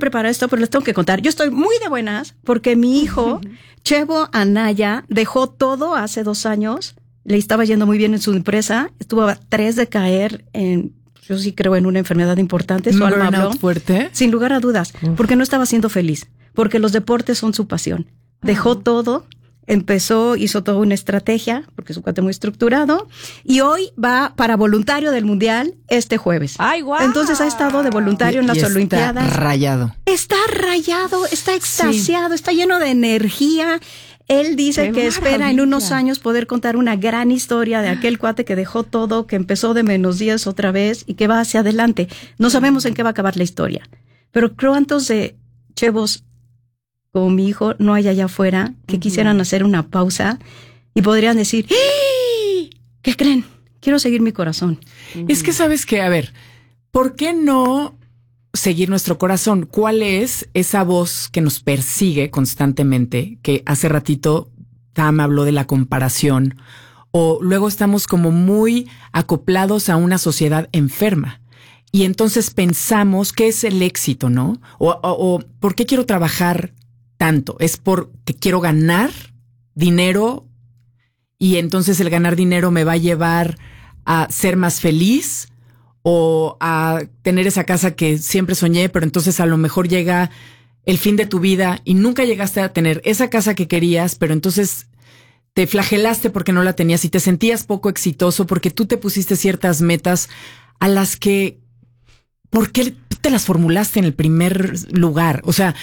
preparado esto, pero les tengo que contar. Yo estoy muy de buenas porque mi hijo, Chevo Anaya, dejó todo hace 2 años. Le estaba yendo muy bien en su empresa. Estuvo a 3 de caer yo sí creo en una enfermedad importante. Su alma habló. ¿Fuerte? Sin lugar a dudas, porque no estaba siendo feliz, porque los deportes son su pasión. Dejó todo, hizo toda una estrategia, porque es un cuate muy estructurado, y hoy va para voluntario del Mundial este jueves. ¡Ay, guau! Entonces ha estado de voluntario en las Olimpiadas. Está rayado. Está rayado, está extasiado, está lleno de energía. Él dice que espera en unos años poder contar una gran historia de aquel cuate que dejó todo, que empezó de -10 otra vez y que va hacia adelante. No sabemos en qué va a acabar la historia, pero cuántos de chevos como mi hijo no hay allá afuera que quisieran hacer una pausa y podrían decir, ¿qué creen? Quiero seguir mi corazón. Es que sabes que, a ver, ¿por qué no seguir nuestro corazón? ¿Cuál es esa voz que nos persigue constantemente? Que hace ratito Tam habló de la comparación, o luego estamos como muy acoplados a una sociedad enferma. Y entonces pensamos qué es el éxito, ¿no? O ¿por qué quiero trabajar tanto? ¿Es porque quiero ganar dinero y entonces el ganar dinero me va a llevar a ser más feliz? O a tener esa casa que siempre soñé, pero entonces a lo mejor llega el fin de tu vida y nunca llegaste a tener esa casa que querías, pero entonces te flagelaste porque no la tenías y te sentías poco exitoso porque tú te pusiste ciertas metas a las que, ¿por qué te las formulaste en el primer lugar? O sea,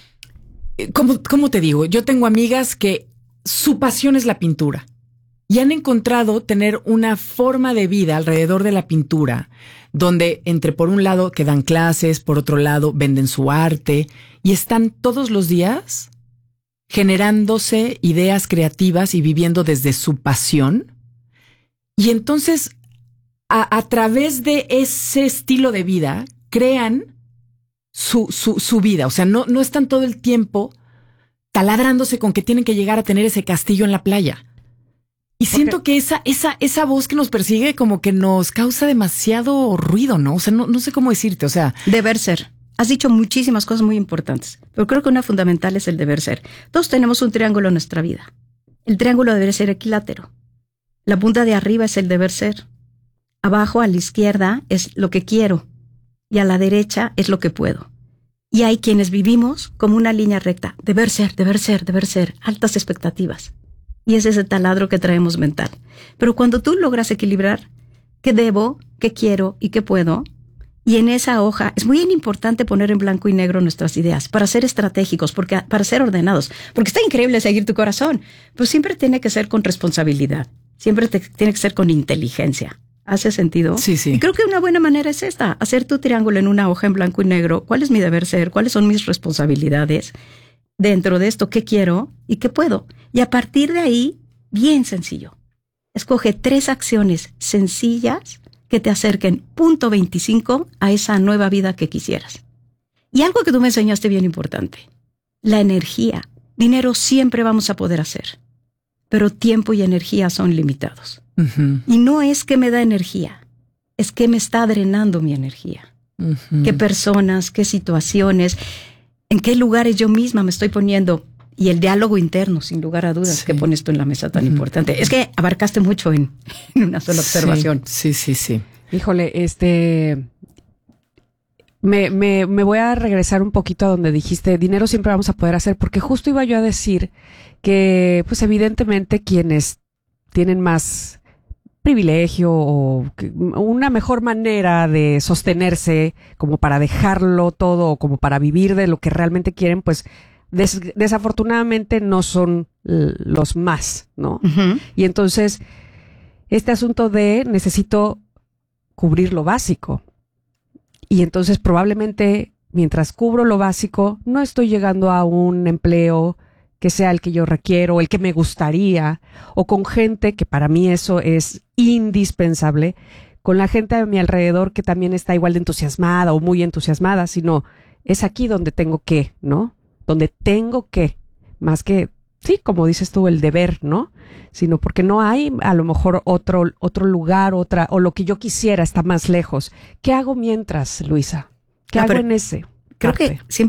¿cómo te digo? Yo tengo amigas que su pasión es la pintura. Y han encontrado tener una forma de vida alrededor de la pintura, donde por un lado que dan clases, por otro lado venden su arte y están todos los días generándose ideas creativas y viviendo desde su pasión. Y entonces, a través de ese estilo de vida, crean su vida. O sea, no están todo el tiempo taladrándose con que tienen que llegar a tener ese castillo en la playa. Y siento que esa voz que nos persigue como que nos causa demasiado ruido, ¿no? O sea, no sé cómo decirte, o sea. Deber ser. Has dicho muchísimas cosas muy importantes, pero creo que una fundamental es el deber ser. Todos tenemos un triángulo en nuestra vida. El triángulo debe ser equilátero. La punta de arriba es el deber ser. Abajo, a la izquierda, es lo que quiero. Y a la derecha es lo que puedo. Y hay quienes vivimos como una línea recta. Deber ser, deber ser, deber ser. Altas expectativas. Y es ese taladro que traemos mental. Pero cuando tú logras equilibrar qué debo, qué quiero y qué puedo, y en esa hoja es muy importante poner en blanco y negro nuestras ideas para ser estratégicos, para ser ordenados. Porque está increíble seguir tu corazón, pero siempre tiene que ser con responsabilidad. Siempre tiene que ser con inteligencia. ¿Hace sentido? Sí, sí. Y creo que una buena manera es esta, hacer tu triángulo en una hoja en blanco y negro. ¿Cuál es mi deber ser? ¿Cuáles son mis responsabilidades? Dentro de esto, ¿qué quiero y qué puedo? Y a partir de ahí, bien sencillo. Escoge 3 acciones sencillas que te acerquen punto 25 a esa nueva vida que quisieras. Y algo que tú me enseñaste bien importante. La energía. Dinero siempre vamos a poder hacer. Pero tiempo y energía son limitados. Uh-huh. Y no es que me da energía. Es que me está drenando mi energía. Uh-huh. ¿Qué personas, qué situaciones, en qué lugares yo misma me estoy poniendo? Y el diálogo interno, sin lugar a dudas, que pones tú en la mesa tan importante. Es que abarcaste mucho en una sola observación. Sí. Híjole, me voy a regresar un poquito a donde dijiste, dinero siempre vamos a poder hacer, porque justo iba yo a decir que, pues evidentemente, quienes tienen más privilegio o una mejor manera de sostenerse como para dejarlo todo o como para vivir de lo que realmente quieren, pues desafortunadamente no son los más, ¿no? Uh-huh. Y entonces, este asunto de necesito cubrir lo básico. Y entonces probablemente mientras cubro lo básico, no estoy llegando a un empleo que sea el que yo requiero, el que me gustaría, o con gente, que para mí eso es indispensable, con la gente a mi alrededor que también está igual de entusiasmada o muy entusiasmada, sino es aquí donde tengo que, ¿no? Donde tengo que, más que, sí, como dices tú, el deber, ¿no? Sino porque no hay a lo mejor otro lugar, o lo que yo quisiera está más lejos. ¿Qué hago mientras, Luisa? ¿Qué hago en ese? Creo que siempre